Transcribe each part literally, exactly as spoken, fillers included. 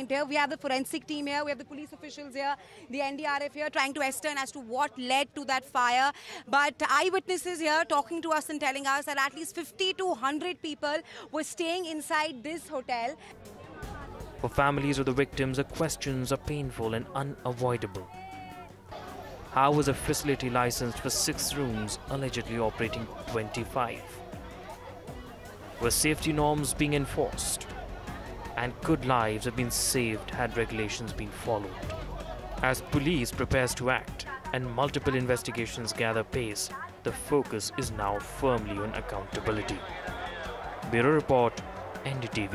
point here. We have the forensic team here, we have the police officials here, the N D R F here trying to ascertain as to what led to that fire. But eyewitnesses here talking to us and telling us that at least fifty to one hundred people were staying inside this hotel. For families of the victims, the questions are painful and unavoidable. How was a facility licensed for six rooms, allegedly operating twenty-five? Were safety norms being enforced? And could lives have been saved had regulations been followed? As police prepares to act and multiple investigations gather pace, the focus is now firmly on accountability. Bureau Report, N D T V.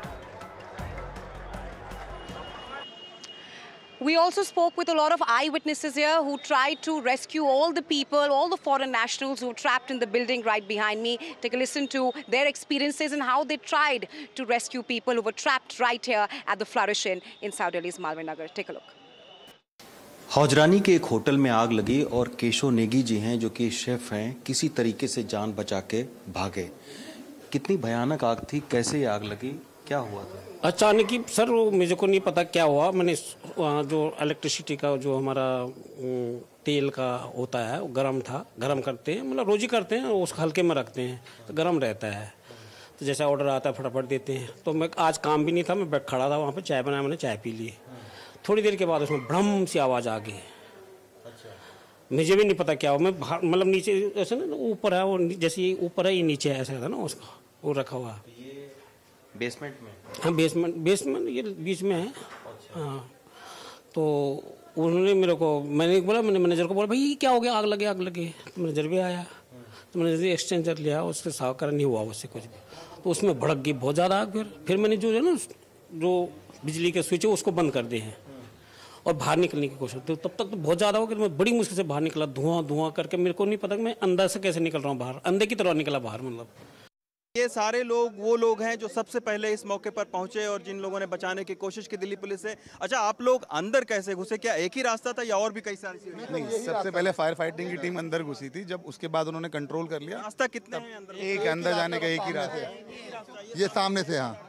We also spoke with a lot of eyewitnesses here who tried to rescue all the people, all the foreign nationals who were trapped in the building right behind me. Take a listen to their experiences and how they tried to rescue people who were trapped right here at the Flourish Inn in South Delhi's Malviya Nagar. Take a look. हौजरानी के एक hotel में आग लगी और केशव नेगी जी हैं जो कि chef हैं, किसी तरीके से जान बचा के भागे। कितनी भयानक आग थी, कैसे ये आग लगी, क्या हुआ था? अचानक ही सर वो मुझे को नहीं पता क्या हुआ। मैंने वहाँ जो इलेक्ट्रिसिटी का जो हमारा तेल का होता है वो गर्म था, गर्म करते हैं, मतलब रोज ही करते हैं, उस हल्के में रखते हैं तो गर्म रहता है। तो जैसा ऑर्डर आता है फटाफट देते हैं। तो मैं आज काम भी नहीं था, मैं बैठ खड़ा था वहाँ पे, चाय बनाया, मैंने चाय पी ली। थोड़ी देर के बाद उसमें भ्रम सी आवाज़ आ गई। मुझे भी नहीं पता क्या हुआ। मैं मतलब नीचे ऐसे ना ऊपर है वो, जैसे ऊपर है ये नीचे है, ऐसा था ना उसका वो रखा हुआ बेसमेंट में। हाँ बेसमेंट बेसमेंट ये बीच में है। हाँ तो उन्होंने मेरे को, मैंने बोला, मैंने मैनेजर को बोला भाई क्या हो गया, आग लगे आग लगे। तो मैनेजर भी आया, तो मैंने एक्सचेंजर लिया, उससे साफ करा, नहीं हुआ उससे कुछ भी। तो उसमें भड़क गई बहुत ज़्यादा आग। फिर फिर मैंने जो है ना जो बिजली के स्विच है उसको बंद कर दिए हैं और बाहर निकलने की कोशिश। तो तब तक तो बहुत ज़्यादा हो गया, मैं बड़ी मुश्किल से बाहर निकला, धुआं धुआं करके। मेरे को नहीं पता कि मैं अंदर से कैसे निकल रहा हूँ बाहर, अंधे की तरह निकला बाहर। मतलब ये सारे लोग वो लोग हैं जो सबसे पहले इस मौके पर पहुंचे और जिन लोगों ने बचाने की कोशिश की दिल्ली पुलिस से। अच्छा, आप लोग अंदर कैसे घुसे? क्या एक ही रास्ता था या और भी कई सारी? नहीं, सबसे पहले फायर फाइटिंग की टीम अंदर घुसी थी, जब उसके बाद उन्होंने कंट्रोल कर लिया। रास्ता कितने हैं अंदर? एक अंदर जाने का एक ही रास्ता है, ये सामने से। हाँ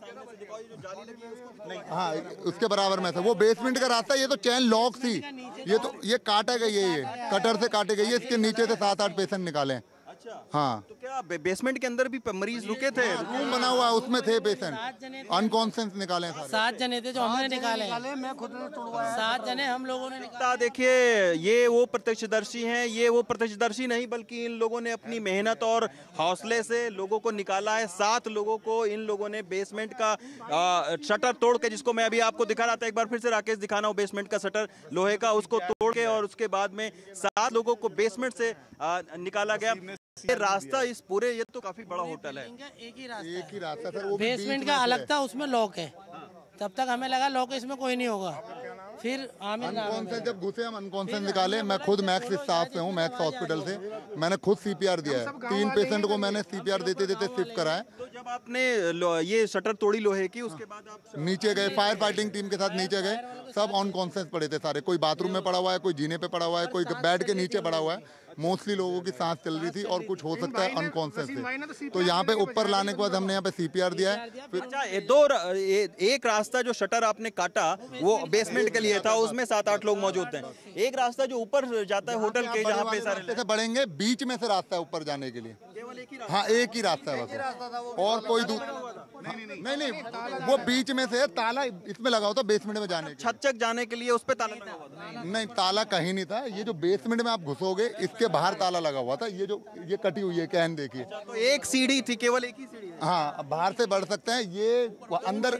हाँ उसके बराबर में था वो बेसमेंट का रास्ता। ये तो चैन लॉक थी, ये तो ये काटा गई है, ये कटर से काटे गई है। इसके नीचे से सात आठ पेशेंट निकाले। हाँ तो क्या बेसमेंट के अंदर भी मरीज रुके थे? रूम बना हुआ है, उसमें थे पेशेंट, अनकॉन्शियस निकाले हैं। सात जने थे जो हमने निकाले, मैं खुद ने तोड़वाया। सात जने हम लोगों ने निकाला। देखिए ये वो प्रत्यक्षदर्शी हैं, ये वो प्रत्यक्षदर्शी नहीं बल्कि इन लोगों ने अपनी मेहनत और हौसले से लोगों को निकाला है। सात लोगों को इन लोगों ने बेसमेंट का शटर तोड़ के, जिसको मैं अभी आपको दिखा रहा था, एक बार फिर से राकेश दिखाना, वो बेसमेंट का शटर लोहे का, उसको तोड़ के और उसके बाद में सात लोगों को बेसमेंट से निकाला गया। ये रास्ता इस पूरे, ये तो काफी बड़ा होटल है, एक ही रास्ता एक ही रास्ता सर, वो बेसमेंट का अलग था, उसमें लॉक है। तब तक हमें लगा लॉक इसमें कोई नहीं होगा। फिर अनकॉन्शियस जब घुसे हम अनकॉन्शियस निकाले। मैं खुद मैक्स स्टाफ से हूँ, मैक्स हॉस्पिटल से। मैंने खुद सीपीआर दिया है, तीन पेशेंट को मैंने सीपीआर देते देते शिफ्ट कराया। तो जब आपने ये शटर तोड़ी लोहे की, उसके बाद आप नीचे गए, फायर फाइटिंग टीम के साथ नीचे गए। सब अनकॉन्शियस पड़े थे सारे, कोई बाथरूम में पड़ा हुआ है, कोई जीने पे पड़ा हुआ है, कोई बेड के नीचे पड़ा हुआ है। मोस्टली लोगों की सांस चल रही थी और कुछ हो सकता है अनकॉन्शियस थे। तो यहाँ पे ऊपर लाने के बाद हमने यहाँ पे सीपीआर दिया है। अच्छा, ये दो ये, एक रास्ता जो शटर आपने काटा वो बेसमेंट के लिए था, उसमें सात आठ लोग मौजूद हैं। एक रास्ता जो ऊपर जाता है होटल के, जहाँ पे सारे से बढ़ेंगे, बीच में से रास्ता है ऊपर जाने के लिए। हाँ एक ही रास्ता है बस, और कोई नहीं नहीं वो बीच में से ताला इसमें लगा होता बेसमेंट में जाने, छत तक जाने के लिए उस पे ताला लगा हुआ था। नहीं ताला कहीं नहीं था। ये जो बेसमेंट में आप घुसोगे इसके बाहर ताला लगा हुआ था। ये जो ये कटी हुई है कैन देखिए, तो एक सीढ़ी थी, केवल एक ही सीढ़ी है। हाँ बाहर से बढ़ सकते हैं। ये अंदर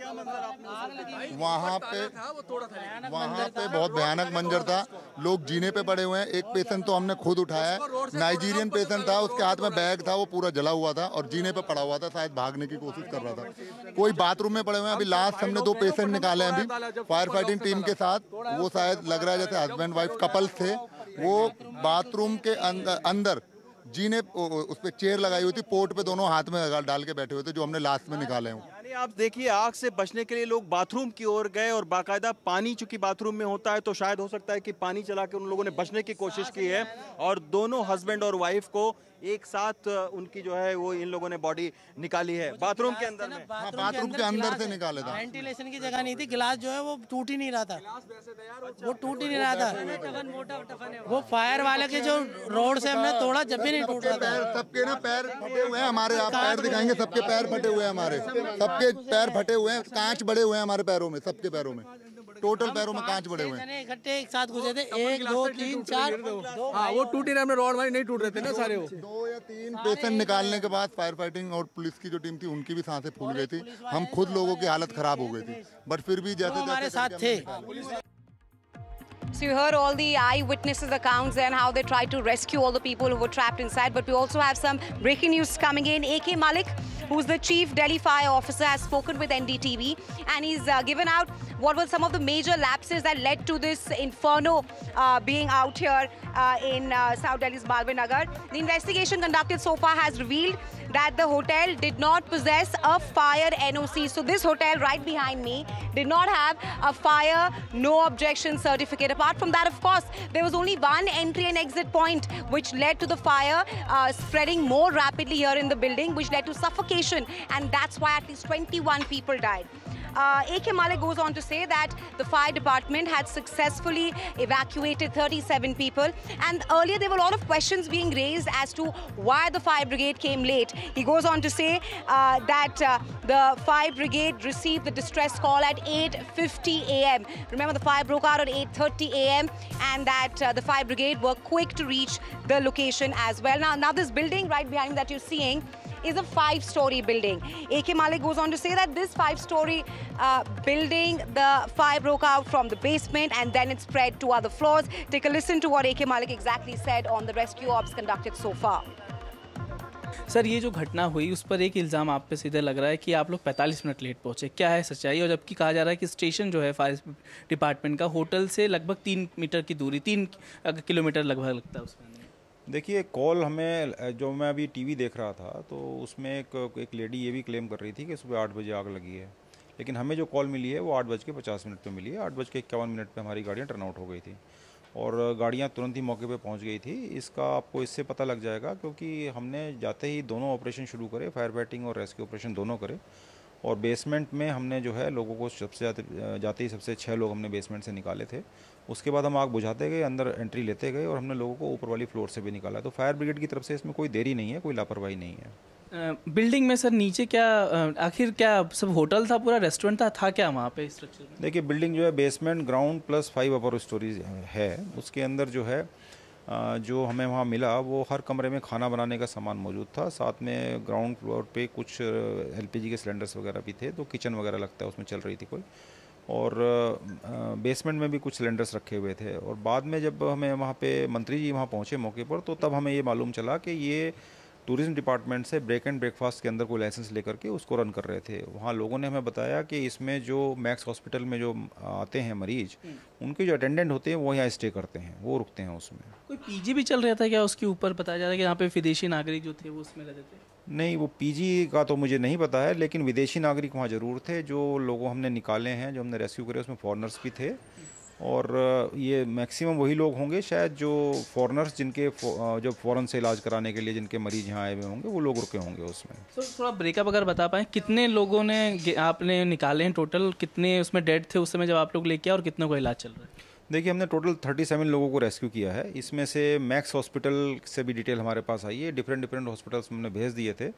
वहाँ पे वहाँ पे बहुत भयानक मंजर था। लोग जीने पे पड़े हुए हैं। एक पेशेंट तो हमने खुद उठाया है, नाइजीरियन पेशेंट था, उसके हाथ में बैग था, वो पूरा जला हुआ था और जीने पे पड़ा हुआ था, शायद भागने की कोशिश कर रहा था। कोई बाथरूम में पड़े हुए हैं। अभी लास्ट हमने दो पेशेंट निकाले हैं अभी फायर फाइटिंग टीम के साथ। वो शायद लग रहा है जैसे हस्बैंड वाइफ कपल्स थे। वो बाथरूम के अंदर अंदर जीने उस पे चेयर लगाई हुई थी, पोर्ट पे दोनों हाथ में डाल के बैठे हुए थे, जो हमने लास्ट में निकाले हैं। यानी आप देखिए, आग से बचने के लिए लोग बाथरूम की ओर गए और बाकायदा पानी, चूंकि बाथरूम में होता है तो शायद हो सकता है कि पानी चला के उन लोगों ने बचने की कोशिश की है, और दोनों हस्बैंड और वाइफ को एक साथ उनकी जो है वो इन लोगों ने बॉडी निकाली है बाथरूम के अंदर में। हाँ, बाथरूम के अंदर से निकाले था। वेंटिलेशन की जगह नहीं थी, गिलास जो है वो टूट ही नहीं रहा था, वो टूट ही नहीं रहा था। वो फायर वाले के जो रोड से हमने तोड़ा जब भी नहीं टूट रहा था। सबके ना पैर फटे हुए हैं हमारे, आप पैर दिखाएंगे, सबके पैर फटे हुए हैं हमारे, सबके पैर फटे हुए हैं, कांच बड़े हुए हैं हमारे पैरों में, सबके पैरों में, टोटल पैरों में कांच बड़े हुए हैं। इकट्ठे एक साथ घुसे थे, एक दो तीन चार, हाँ वो टूटी ना, हमने रॉड मारी नहीं टूट रहे थे ना सारे। वो दो या तीन पेशेंट निकालने के बाद फायर फाइटिंग और पुलिस की जो टीम थी उनकी भी सांसें फूल गई थी, हम खुद लोगों की हालत खराब हो गई थी, बट फिर भी जैसे हमारे साथ थे। So you heard all the eyewitnesses' accounts and how they tried to rescue all the people who were trapped inside. But we also have some breaking news coming in. A K Malik, who's the Chief Delhi Fire Officer, has spoken with N D T V and he's uh, given out what were some of the major lapses that led to this inferno uh, being out here uh, in uh, South Delhi's Malviya Nagar. The investigation conducted so far has revealed that the hotel did not possess a fire N O C. So this hotel right behind me did not have a fire no objection certificate. Apart from that, of course, there was only one entry and exit point which led to the fire uh, spreading more rapidly here in the building, which led to suffocation, and that's why at least twenty-one people died. Uh, A K Malik goes on to say that the fire department had successfully evacuated thirty-seven people, and earlier there were a lot of questions being raised as to why the fire brigade came late. He goes on to say uh, that uh, the fire brigade received the distress call at eight fifty a m Remember, the fire broke out at eight thirty a m and that uh, the fire brigade were quick to reach the location as well. Now, now this building right behind me that you're seeing is a five-story building. A K Malik goes on to say that this five-story uh, building, the fire broke out from the basement and then it spread to other floors. Take a listen to what A K Malik exactly said on the rescue ops conducted so far. Sir, ये जो घटना हुई उस पर एक इल्ज़ाम आप पे सीधे लग रहा है कि आप लोग पैंतालीस मिनट लेट पहुंचे, क्या है सच्चाई? और जबकि कहा जा रहा है कि स्टेशन जो है फायर डिपार्टमेंट का होटल से लगभग तीन मीटर की दूरी, तीन किलोमीटर लगभग लगता है उसमें। देखिए, कॉल हमें, जो मैं अभी टीवी देख रहा था तो उसमें एक एक लेडी ये भी क्लेम कर रही थी कि सुबह आठ बजे आग लगी है, लेकिन हमें जो कॉल मिली है वो आठ बज के पचास मिनट पर मिली है। आठ बज के इक्यावन मिनट पर हमारी गाड़ियाँ टर्न आउट हो गई थी और गाड़ियाँ तुरंत ही मौके पे पहुंच गई थी। इसका आपको इससे पता लग जाएगा क्योंकि हमने जाते ही दोनों ऑपरेशन शुरू करे, फायर फाइटिंग और रेस्क्यू ऑपरेशन दोनों करे, और बेसमेंट में हमने जो है लोगों को सबसे जाते जाते ही सबसे छः लोग हमने बेसमेंट से निकाले थे। उसके बाद हम आग बुझाते गए, अंदर एंट्री लेते गए और हमने लोगों को ऊपर वाली फ्लोर से भी निकाला। तो फायर ब्रिगेड की तरफ से इसमें कोई देरी नहीं है, कोई लापरवाही नहीं है। बिल्डिंग में सर नीचे क्या आखिर क्या सब होटल था, पूरा रेस्टोरेंट था, था क्या वहाँ पे स्ट्रक्चर में? देखिए, बिल्डिंग जो है बेसमेंट, ग्राउंड प्लस फाइव अपर स्टोरीज है। उसके अंदर जो है जो हमें वहाँ मिला वो हर कमरे में खाना बनाने का सामान मौजूद था, साथ में ग्राउंड फ्लोर पे कुछ एलपीजी के सिलेंडर्स वगैरह भी थे, तो किचन वगैरह लगता है उसमें चल रही थी कोई, और बेसमेंट में भी कुछ सिलेंडर्स रखे हुए थे। और बाद में जब हमें वहाँ पे मंत्री जी वहाँ पहुँचे मौके पर, तो तब हमें ये मालूम चला कि ये टूरिज्म डिपार्टमेंट से ब्रेक एंड ब्रेकफास्ट के अंदर कोई लाइसेंस लेकर के उसको रन कर रहे थे। वहाँ लोगों ने हमें बताया कि इसमें जो मैक्स हॉस्पिटल में जो आते हैं मरीज, उनके जो अटेंडेंट होते हैं वो यहाँ स्टे करते हैं, वो रुकते हैं उसमें। कोई पीजी भी चल रहा था क्या उसके ऊपर? बताया जा रहा है कि यहाँ पे विदेशी नागरिक जो थे वो उसमें रहते थे। नहीं, वो पीजी का तो मुझे नहीं पता है, लेकिन विदेशी नागरिक वहाँ ज़रूर थे। जो लोगों हमने निकाले हैं, जो हमने रेस्क्यू करे, उसमें फॉरेनर्स भी थे, और ये मैक्सिमम वही लोग होंगे शायद जो फॉरेनर्स जिनके जो फ़ॉरेन से इलाज कराने के लिए जिनके मरीज यहाँ आए हुए होंगे, वो लोग रुके होंगे उसमें। तो थोड़ा ब्रेकअप अगर बता पाएँ, कितने लोगों ने आपने निकाले हैं टोटल, कितने उसमें डेड थे उस समय जब आप लोग लेके आए और कितनों का इलाज चल रहा है? देखिए, हमने टोटल सैंतीस लोगों को रेस्क्यू किया है। इसमें से मैक्स हॉस्पिटल से भी डिटेल हमारे पास आई है, डिफरेंट डिफरेंट हॉस्पिटल्स हमने भेज दिए थे,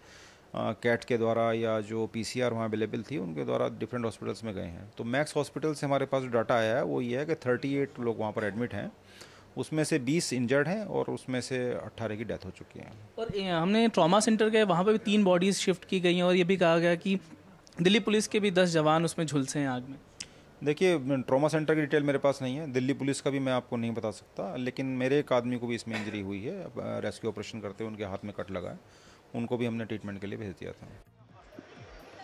कैट के द्वारा या जो पीसीआर वहाँ अवेलेबल थी उनके द्वारा डिफरेंट हॉस्पिटल्स में गए हैं। तो मैक्स हॉस्पिटल से हमारे पास जो डाटा आया है वो ये है कि अड़तीस लोग वहाँ पर एडमिट हैं, उसमें से बीस इंजर्ड हैं और उसमें से अट्ठारह की डेथ हो चुकी है। और हमने ट्रॉमा सेंटर गए, वहाँ पर भी तीन बॉडीज़ शिफ्ट की गई हैं और ये भी कहा गया कि दिल्ली पुलिस के भी दस जवान उसमें झुलसे हैं आग में। देखिए, ट्रॉमा सेंटर की डिटेल मेरे पास नहीं है, दिल्ली पुलिस का भी मैं आपको नहीं बता सकता, लेकिन मेरे एक आदमी को भी इसमें इंजरी हुई है। रेस्क्यू ऑपरेशन करते हुए उनके हाथ में कट लगा है, उनको भी हमने ट्रीटमेंट के लिए भेज दिया था।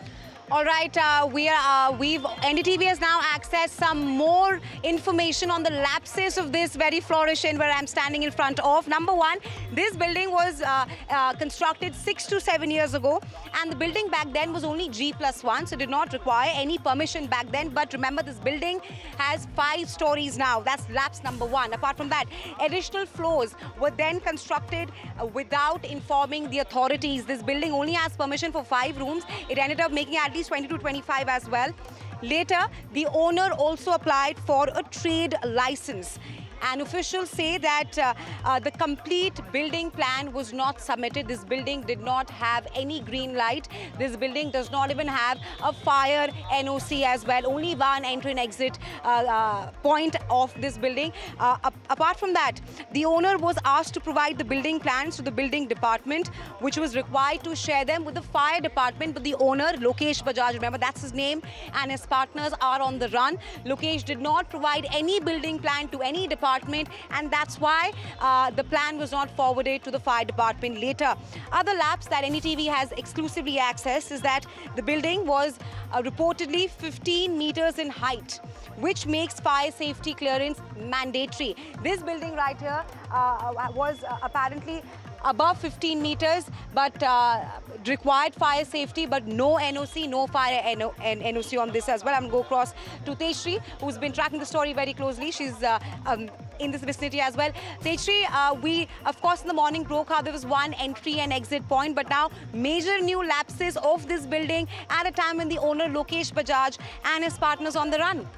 All right, uh, we are, uh, we've, N D T V has now accessed some more information on the lapses of this very flourishing where I'm standing in front of. Number one, this building was uh, uh, constructed six to seven years ago, and the building back then was only G plus one, so did not require any permission back then. But remember, this building has five stories now. That's lapse number one. Apart from that, additional floors were then constructed uh, without informing the authorities. This building only has permission for five rooms. It ended up making at least twenty to twenty-five as well. Later, the owner also applied for a trade license. And officials say that uh, uh, the complete building plan was not submitted. This building did not have any green light. This building does not even have a fire N O C as well. Only one entry and exit uh, uh, point of this building. Uh, apart from that, the owner was asked to provide the building plans to the building department, which was required to share them with the fire department. But the owner, Lokesh Bajaj, remember that's his name, and his partners are on the run. Lokesh did not provide any building plan to any department. And that's why uh, the plan was not forwarded to the fire department later. Other lapse that N D T V has exclusively accessed is that the building was uh, reportedly fifteen meters in height, which makes fire safety clearance mandatory. This building right here uh, was uh, apparently above fifteen meters, but uh, required fire safety, but no N O C, no fire N O C on this as well. I'm going to go across to Tejshri, who's been tracking the story very closely. She's uh, um, in this vicinity as well. Tejshri, uh, we, of course, in the morning broke how there was one entry and exit point, but now major new lapses of this building at a time when the owner, Lokesh Bajaj, and his partners on the run.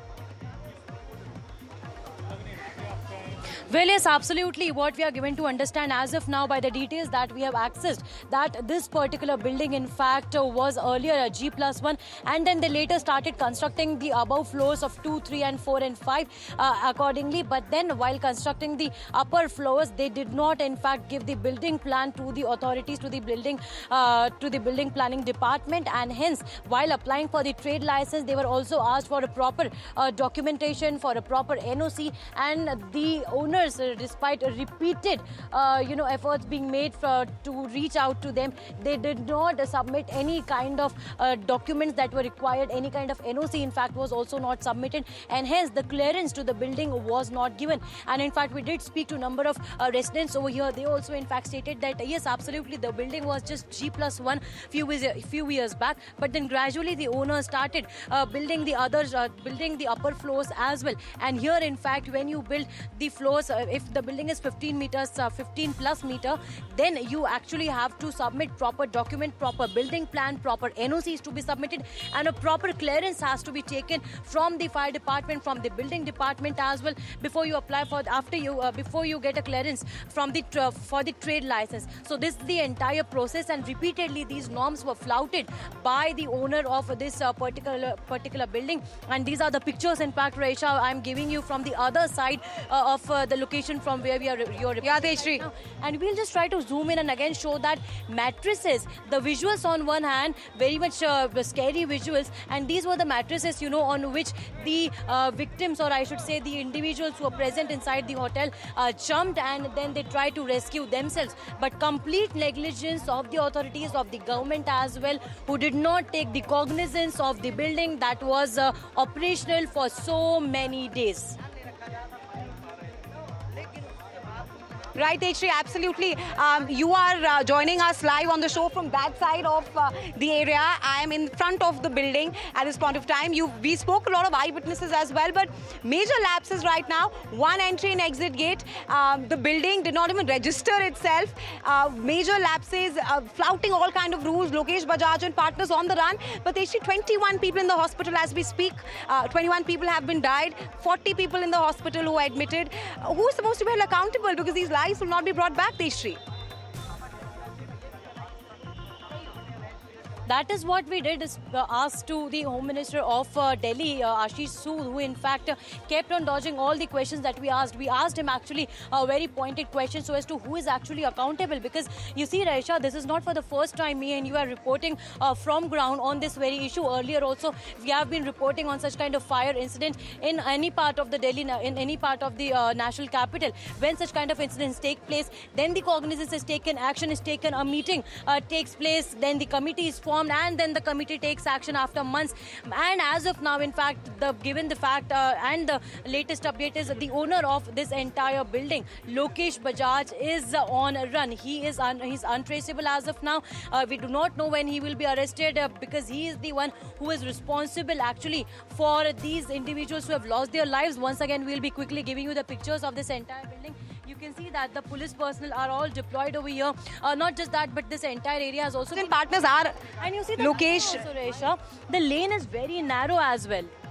Well, yes, absolutely. What we are given to understand as of now by the details that we have accessed, that this particular building, in fact, uh, was earlier a G plus one, and then they later started constructing the above floors of two, three, and four, and five uh, accordingly. But then, while constructing the upper floors, they did not, in fact, give the building plan to the authorities, to the building, uh, to the building planning department, and hence, while applying for the trade license, they were also asked for a proper uh, documentation, for a proper N O C, and the owner, despite repeated, uh, you know, efforts being made for, to reach out to them, they did not submit any kind of uh, documents that were required. Any kind of N O C, in fact, was also not submitted, and hence the clearance to the building was not given. And in fact, we did speak to a number of uh, residents over here. They also, in fact, stated that yes, absolutely, the building was just G plus one few years, few years back, but then gradually the owner started uh, building the others, uh, building the upper floors as well. And here, in fact, when you build the floors, Uh, if the building is fifteen meters, uh, fifteen plus meter, then you actually have to submit proper document, proper building plan, proper N O Cs to be submitted, and a proper clearance has to be taken from the fire department, from the building department as well, before you apply for, after you, uh, before you get a clearance from the, uh, for the trade license. So this is the entire process, and repeatedly these norms were flouted by the owner of this uh, particular, particular building. And these are the pictures, in fact, Raisha, I'm giving you from the other side uh, of uh, the location from where we are. You're yeah, right now. And we'll just try to zoom in and again show that mattresses, the visuals on one hand, very much uh, scary visuals, and these were the mattresses, you know, on which the uh, victims, or I should say the individuals who were present inside the hotel uh, jumped, and then they tried to rescue themselves. But complete negligence of the authorities, of the government as well, who did not take the cognizance of the building that was uh, operational for so many days. Right, Tejshri, absolutely. Um, you are uh, joining us live on the show from that side of uh, the area. I am in front of the building at this point of time. You, we spoke a lot of eyewitnesses as well, but major lapses right now. One entry and exit gate. Um, the building did not even register itself. Uh, major lapses, uh, flouting all kind of rules. Lokesh Bajaj and partners on the run. But Tejshri, twenty-one people in the hospital as we speak. Uh, twenty-one people have been died. forty people in the hospital who are admitted. Uh, who is supposed to be held accountable? Because these lives will not be brought back, Tejshri. That is what we did, is uh, ask to the Home Minister of uh, Delhi, uh, Ashish Sood, who in fact uh, kept on dodging all the questions that we asked. We asked him actually a very pointed question so as to who is actually accountable. Because you see, Raisha, this is not for the first time me and you are reporting uh, from ground on this very issue. Earlier also, we have been reporting on such kind of fire incident in any part of the Delhi, in any part of the uh, national capital. When such kind of incidents take place, then the cognizance is taken, action is taken, a meeting uh, takes place, then the committee is formed, confirmed, and then the committee takes action after months. And as of now, in fact, the given the fact uh, and the latest update is the owner of this entire building, Lokesh Bajaj, is uh, on a run. He is un he's untraceable as of now. Uh, we do not know when he will be arrested uh, because he is the one who is responsible actually for these individuals who have lost their lives. Once again, we'll be quickly giving you the pictures of this entire building. You can see that the police personnel are all deployed over here. Uh, not just that, but this entire area has also been partners are and you see the Lokesh. also, Resha, the lane is very narrow as well.